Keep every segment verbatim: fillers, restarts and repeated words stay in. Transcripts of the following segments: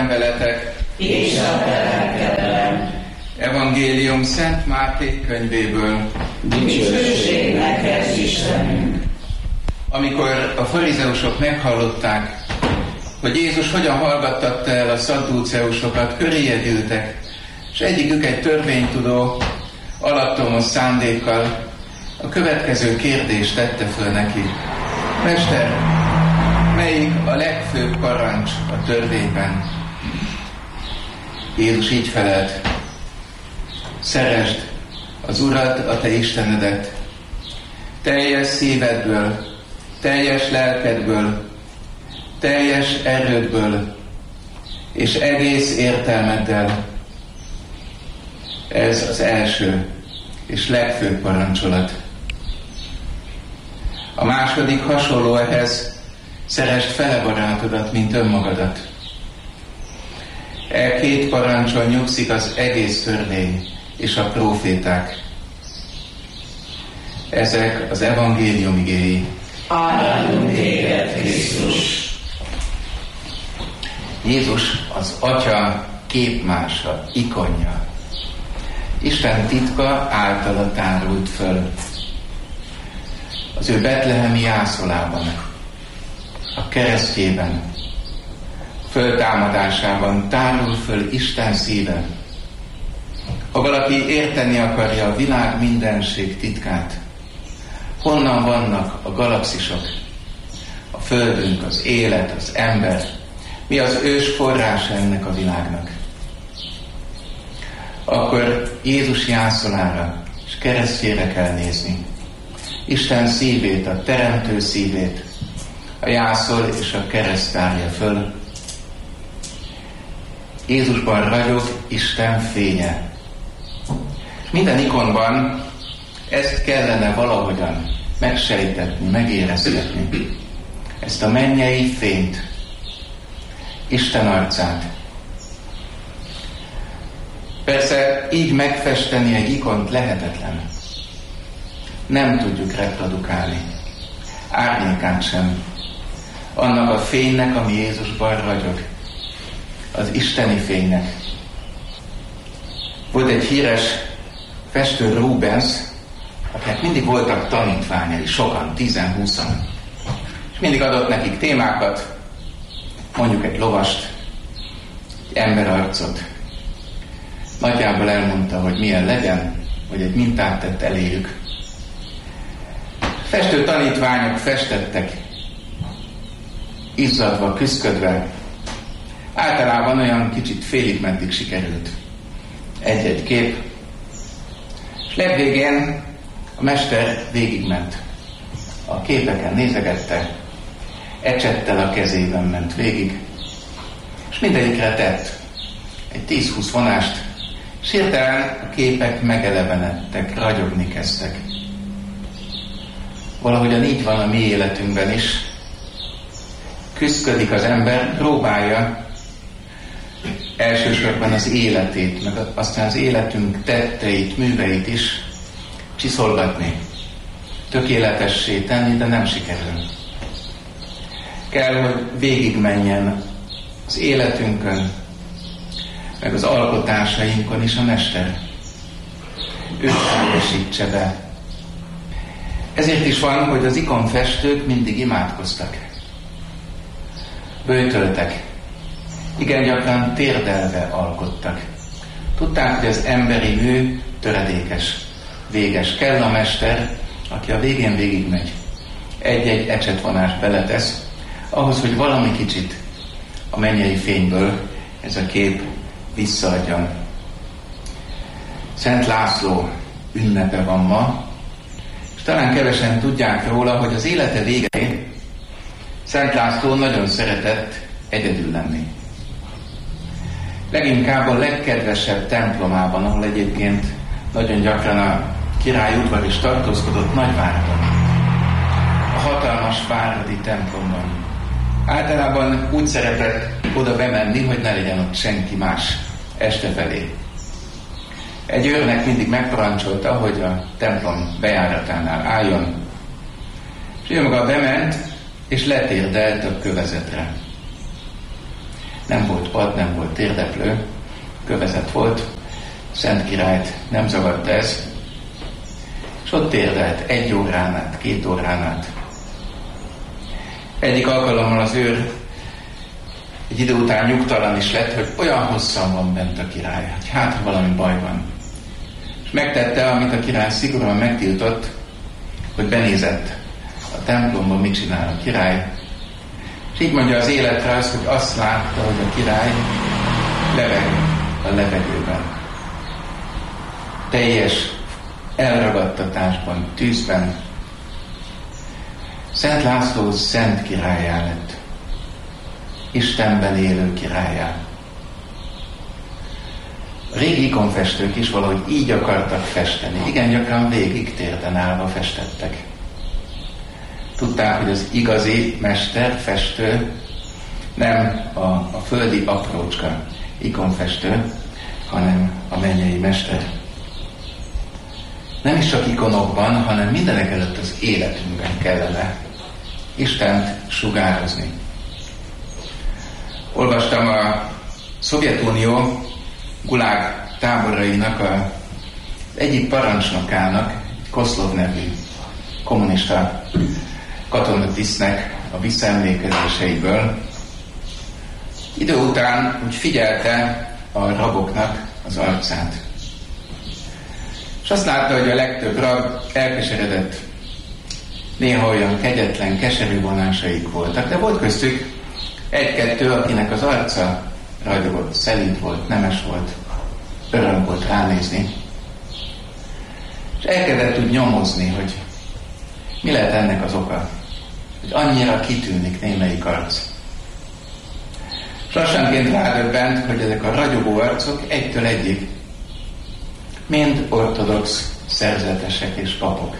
Isten veletek, és a te lelkeddel. Evangélium Szent Máté könyvéből. Dicsőség neked, Istenünk! Amikor a farizeusok meghallották, hogy Jézus hogyan hallgattatta el a szaddúceusokat, köréje gyűltek, és egyikük egy törvénytudó, alattomos szándékkal a következő kérdést tette föl neki. Mester, melyik a legfőbb parancs a törvényben? Jézus így felelt: szeresd az Urat, a te Istenedet, teljes szívedből, teljes lelkedből, teljes erődből és egész értelmeddel. Ez az első és legfőbb parancsolat. A második hasonló ehhez: szeresd fele barátodat, mint önmagadat. E két parancson nyugszik az egész törvény és a próféták. Ezek az evangélium igéi. Áldunk téged, Krisztus! Jézus az Atya képmása, ikonja. Isten titka általa tárult föl. Az ő betlehemi jászolában, a keresztjében, föltámadásában tárul föl Isten szíve. Ha valaki érteni akarja a világ mindenség titkát, honnan vannak a galaxisok, a földünk, az élet, az ember, mi az ős forrása ennek a világnak, akkor Jézus jászolára és keresztjére kell nézni. Isten szívét, a teremtő szívét, a jászol és a kereszt tárja föl. Jézusban ragyog Isten fénye. Minden ikonban ezt kellene valahogyan megsejtetni, megéreztetni. Ezt a mennyei fényt, Isten arcát. Persze így megfesteni egy ikont lehetetlen. Nem tudjuk reprodukálni. Árnyékát sem. Annak a fénynek, ami Jézusban ragyog. Az isteni fénynek. Volt egy híres festő, Rubens, akinek mindig voltak tanítványai, sokan, tízen-húszan. És mindig adott nekik témákat, mondjuk egy lovast, egy emberarcot. Nagyjából elmondta, hogy milyen legyen, hogy egy mintát tett eléjük. Festő tanítványok festettek, izzadva, küszködve. Általában olyan kicsit félig meddig sikerült egy-egy kép. És legvégén a mester végigment. A képeken nézegette, ecsettel a kezében ment végig, és mindegyikre tett egy tíz-húsz vonást, és hirtelen a képek megelevenedtek, ragyogni kezdtek. Valahogyan így van a mi életünkben is. Küszködik az ember, próbálja elsősorban az életét, meg aztán az életünk tetteit, műveit is csiszolgatni, tökéletessé tenni, de nem sikerül. Kell, hogy végigmenjen az életünkön, meg az alkotásainkon is a Mester. Ő teljesítse be. Ezért is van, hogy az ikonfestők mindig imádkoztak. Böjtöltek. Igen gyakran térdelve alkottak. Tudták, hogy az emberi mű töredékes, véges. Kell a Mester, aki a végén végigmegy. Egy-egy ecsetvonást beletesz, ahhoz, hogy valami kicsit a mennyei fényből ez a kép visszaadjon. Szent László ünnepe van ma, és talán kevesen tudják róla, hogy az élete végén Szent László nagyon szeretett egyedül lenni. Leginkább a legkedvesebb templomában, ahol egyébként nagyon gyakran a király udvar is tartózkodott, Nagyváradon. A hatalmas váradi templomban. Általában úgy szeretett oda bemenni, hogy ne legyen ott senki más este felé. Egy őrnek mindig megparancsolta, hogy a templom bejáratánál álljon, és ő maga bement, és letérdelt a kövezetre. Nem volt pad, nem volt térdeplő, kövezet volt, Szent Királyt nem zavart ez, és ott térdelt egy órán át, két órán át. Egyik alkalommal az őr egy idő után nyugtalan is lett, hogy olyan hosszan van bent a király, hogy hát valami baj van. És megtette, amit a király szigorúan megtiltott, hogy benézett a templomban, mit csinál a király. És így mondja az életre az, hogy azt látta, hogy a király leveg a levegőben. Teljes elragadtatásban, tűzben. Szent László szent királlyá lett. Istenben élő királlyá. A régi ikonfestők is valahogy így akartak festeni. Igen gyakran végig térden állva festettek. Tudták, hogy az igazi mester, festő nem a, a földi aprócska ikonfestő, hanem a mennyei mester. Nem is csak ikonokban, hanem mindenek előtt az életünkben kellene Istent sugározni. Olvastam a Szovjetunió gulág táborainak a egyik parancsnokának, Koszlov nevű kommunista katonatisztnek a visszaemlékezéseiből. Idő után úgy figyelte a raboknak az arcát. És azt látta, hogy a legtöbb rab elkeseredett, néha olyan kegyetlen, keserű vonásaik voltak, de volt köztük egy-kettő, akinek az arca ragyogott, szelíd volt, nemes volt, öröm volt ránézni. És elkezdett úgy nyomozni, hogy mi lehet ennek az oka, hogy annyira kitűnik némelyik arc. És lassanként rádöbbent, hogy ezek a ragyogó arcok egytől egyig mind ortodox szerzetesek és papok.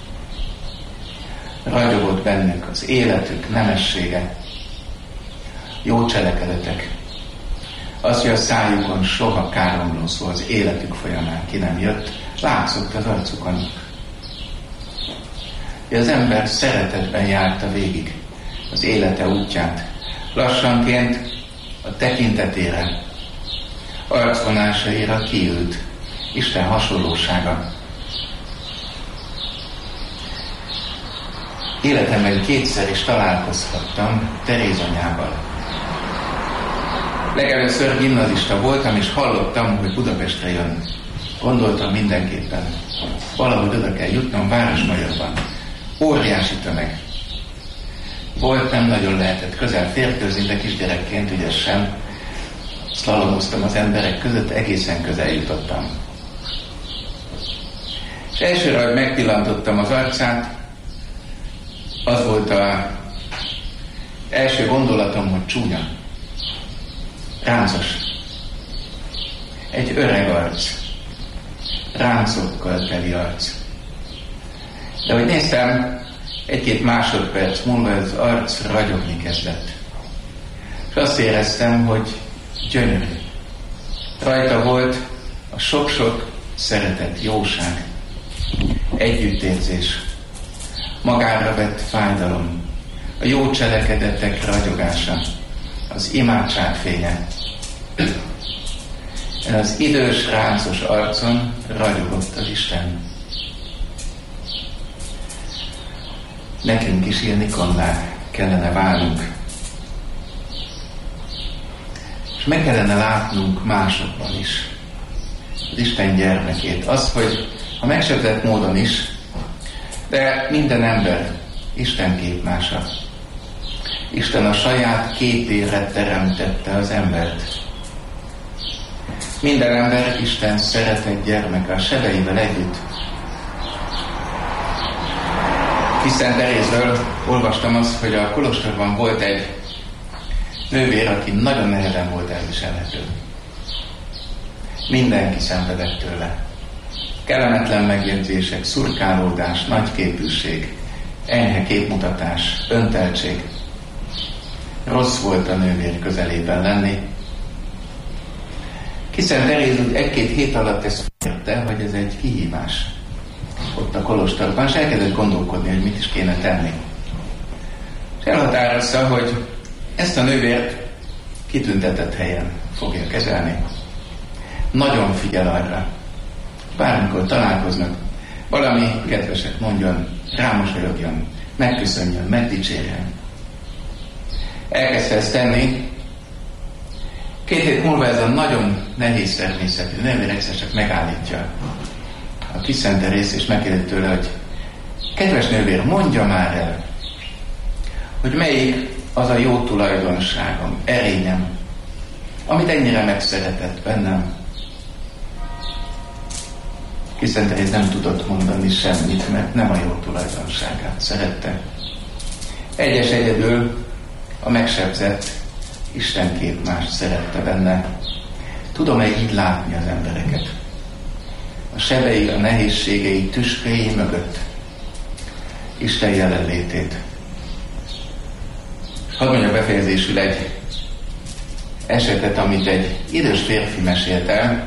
Ragyogott bennük az életük, nemessége, jó cselekedetek. Az, hogy a szájukon soha káromló szó az életük folyamán ki nem jött, látszott az arcukon. Az ember szeretetben járta végig az élete útját. Lassanként a tekintetére, arcvonásaira kiült Isten hasonlósága. Életemben kétszer is találkozhattam Teréz anyával. Legelőször gimnazista voltam, és hallottam, hogy Budapestre jön. Gondoltam mindenképpen, valahogy oda kell jutnom Városmagyarban. Óriási tömeg. Volt, nem nagyon lehetett közel férkőzni, de kisgyerekként ügyesen szlalomoztam az emberek között, egészen közel jutottam. És elsőre, hogy megpillantottam az arcát, az volt az első gondolatom, hogy csúnya. Ráncos. Egy öreg arc. Ráncokkal teli arc. De hogy néztem, egy-két másodperc múlva az arc ragyogni kezdett. És azt éreztem, hogy gyönyörű. Rajta volt a sok-sok szeretet, jóság, együttérzés, magára vett fájdalom, a jó cselekedetek ragyogása, az imádság fénye. Az idős, ráncos arcon ragyogott az Isten. Nekünk is ilyen ikonná kellene válnunk. És meg kellene látnunk másokban is az Isten gyermekét. Az, hogy a megsebzett módon is, de minden ember Isten képmása. Isten a saját képére teremtette az embert. Minden ember Isten szeretett gyermeke a sebeivel együtt. Szent Terézről olvastam azt, hogy a kolostorban volt egy nővér, aki nagyon nehezen volt elviselhető. Mindenki szenvedett tőle. Kellemetlen megjegyzések, szurkálódás, nagyképűség, enyhe képmutatás, önteltség. Rossz volt a nővér közelében lenni. Szent Teréz úgy egy-két hét alatt ezt érte, hogy ez egy kihívás ott a kolostorban, és elkezdett gondolkodni, hogy mit is kéne tenni. És elhatározta, hogy ezt a nővért kitüntetett helyen fogja kezelni. Nagyon figyel arra, bármikor találkoznak, valami kedveset mondjon, rámosolyogjon, megköszönjön, megdicsérjen. Elkezdte ezt tenni. Két hét múlva ez a nagyon nehéz természetű nővér egyszer csak megállítja a kis Szent Teréz, és megkérdezi tőle, hogy kedves nővér, mondja már el, hogy melyik az a jó tulajdonságom, erényem, amit ennyire megszeretett bennem. Kis Szent Teréz nem tudott mondani semmit, mert nem a jó tulajdonságát szerette. Egyes egyedül a megsebzett Istenkép más szerette benne. Tudom-e így látni az embereket? A sebei, a nehézségei, tüskéi mögött Isten jelenlétét. Hadd mondja befejezésül egy esetet, amit egy idős férfi mesélt el.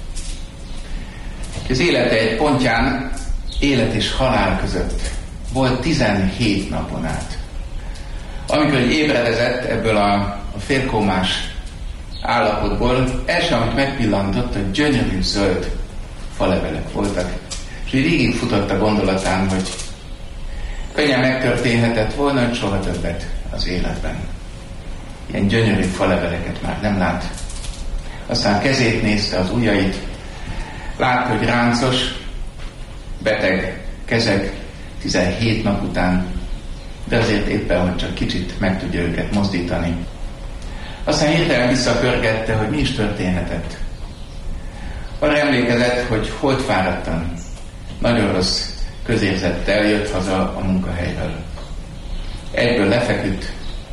Az élete egy pontján, élet és halál között volt tizenhét napon át. Amikor ébredezett ebből a, a félkómás állapotból, első, amit megpillantott, hogy gyönyörű zöld falevelek voltak. És így végig futott a gondolatán, hogy könnyen megtörténhetett volna, hogy soha többet az életben ilyen gyönyörű faleveleket már nem lát. Aztán kezét nézte, az ujjait, látta, hogy ráncos, beteg kezek tizenhét nap után, de azért éppen, hogy csak kicsit meg tudja őket mozdítani. Aztán hirtelen visszapörgette, hogy mi is történhetett. Arra emlékezett, hogy holdfáradtan, nagyon rossz közérzettel jött haza a munkahelyről. Egyből lefeküdt,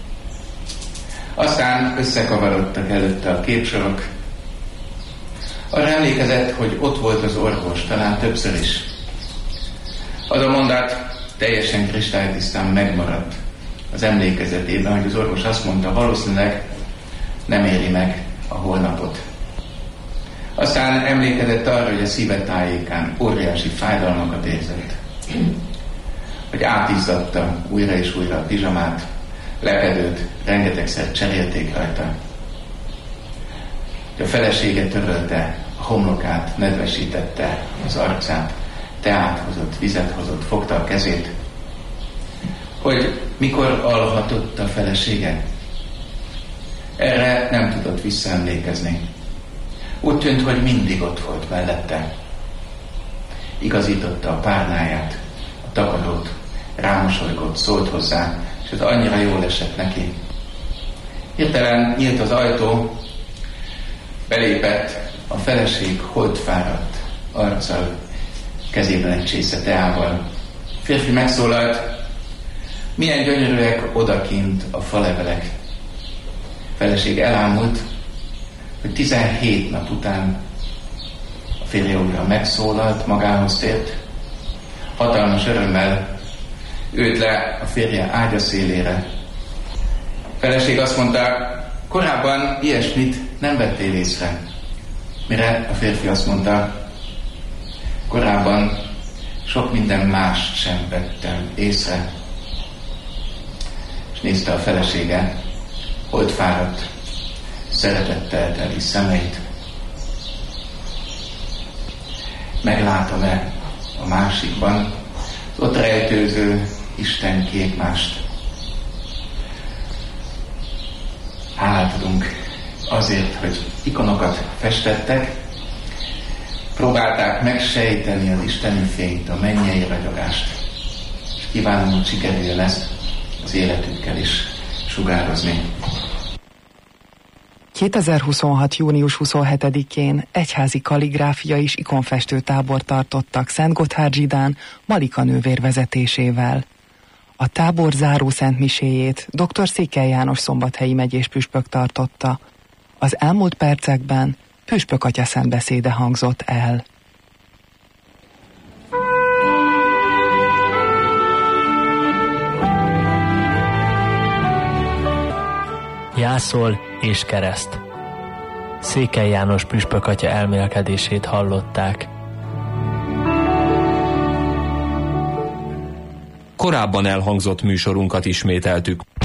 aztán összekavarodtak előtte a képsorok. Arra emlékezett, hogy ott volt az orvos, talán többször is. Az a mondat teljesen kristálytisztán megmaradt az emlékezetében, hogy az orvos azt mondta, valószínűleg nem éri meg a holnapot. Aztán emlékezett arra, hogy a szíve tájékán óriási fájdalmakat érzett. Hogy átizzadta újra és újra a pizsamát, lepedőt, rengetegszer cserélték rajta. Hogy a felesége törölte a homlokát, nedvesítette az arcát, teát hozott, vizet hozott, fogta a kezét. Hogy mikor alhatott a felesége? Erre nem tudott visszaemlékezni. Úgy tűnt, hogy mindig ott volt mellette. Igazította a párnáját, a takarót, rámosolygott, szólt hozzá, és ez annyira jól esett neki. Hirtelen nyílt az ajtó, belépett a feleség holdfáradt arccal, kezében egy csésze teával. A férfi megszólalt, milyen gyönyörűek odakint a falevelek. A feleség elámult, hogy tizenhét nap után a férje újra megszólalt, magához tért, hatalmas örömmel ült le a férje ágya szélére. A feleség azt mondta, korábban ilyesmit nem vettél észre. Mire a férfi azt mondta, korábban sok minden mást sem vettem észre. És nézte a felesége, holdfáradt, szeretettel teli szemeit. Meglátom-e a másikban az ott rejtőző Isten képmást? Hálát adunk azért, hogy ikonokat festettek, próbálták megsejteni az isteni fényt, a mennyei ragyogást. És kívánom, hogy sikerüljön ezt az életükkel is sugározni. kétezer-huszonhat. június huszonhetedikén egyházi kalligráfia és ikonfestő tábor tartottak Szentgotthárd-Zsidán Malika nővér vezetésével. A tábor záró szentmiséjét dr. Székely János szombathelyi megyés püspök tartotta. Az elmúlt percekben püspök atya szentbeszéde hangzott el. Jászol és kereszt. Székely János püspök atya elmélkedését hallották. Korábban elhangzott műsorunkat ismételtük.